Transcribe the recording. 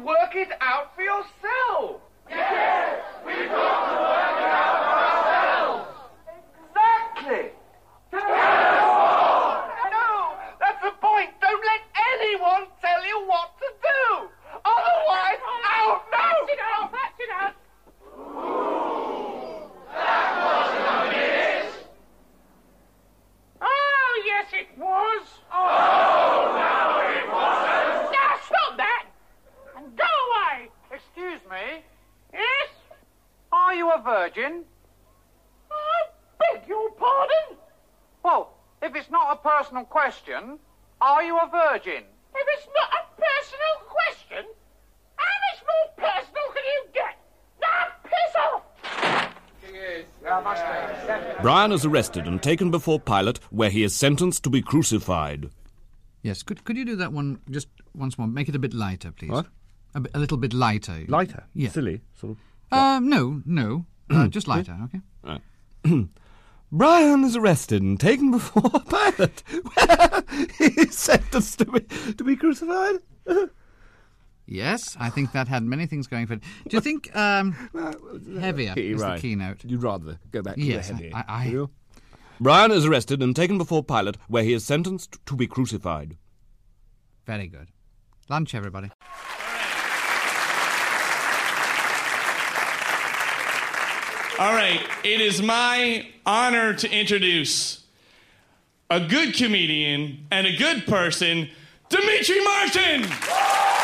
work it out for yourself. Yes, we've got to work it out for ourselves. Exactly. No, that's the point. Don't let anyone tell you what to do. Otherwise, oh no! That's enough. That wasn't a minute. Oh, yes, it was. Oh, no, it wasn't. Now, stop that. And go away. Excuse me, Yes? are you a virgin? I beg your pardon? Well, if it's not a personal question, are you a virgin? If it's not a personal question, how much more personal can you get? Now, piss off! Brian is arrested and taken before Pilate, where he is sentenced to be crucified. Yes, could you do that one just once more? Make it a bit lighter, please. What? A little bit lighter. Lighter? Yeah. Silly, sort of. No. Just lighter, okay? Brian is arrested and taken before Pilate, where he is sentenced to be crucified. Yes, I think that had many things going for it. Do you think heavier is the keynote? You'd rather go back to Yes, the heavy. I Brian is arrested and taken before Pilate, where he is sentenced to be crucified. Very good. Lunch, everybody. All right, it is my honor to introduce a good comedian and a good person, Demetri Martin!